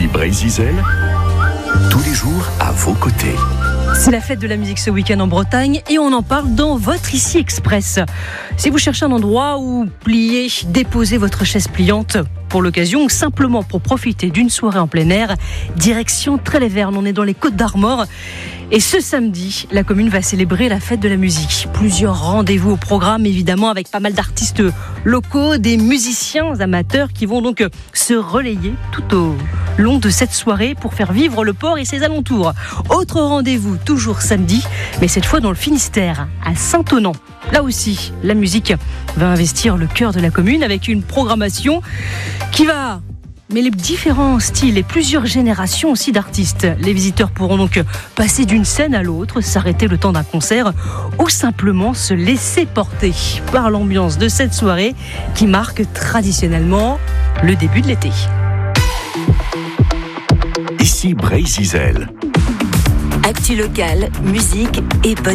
Ici Brézizel, tous les jours à vos côtés. C'est la fête de la musique ce week-end en Bretagne et on en parle dans votre Ici Express. Si vous cherchez un endroit où plier, déposer votre chaise pliante pour l'occasion ou simplement pour profiter d'une soirée en plein air, direction Trèves-les-Vernes, on est dans les Côtes d'Armor. Et ce samedi, la commune va célébrer la fête de la musique. Plusieurs rendez-vous au programme, évidemment, avec pas mal d'artistes locaux, des musiciens amateurs qui vont donc se relayer tout au long de cette soirée pour faire vivre le port et ses alentours. Autre rendez-vous, toujours samedi, mais cette fois dans le Finistère, à Saint-Onant. Là aussi, la musique va investir le cœur de la commune avec une programmation qui va mêler différents styles et plusieurs générations aussi d'artistes. Les visiteurs pourront donc passer d'une scène à l'autre, s'arrêter le temps d'un concert ou simplement se laisser porter par l'ambiance de cette soirée qui marque traditionnellement le début de l'été. Ici Brézizel. Actu locale, musique et bonne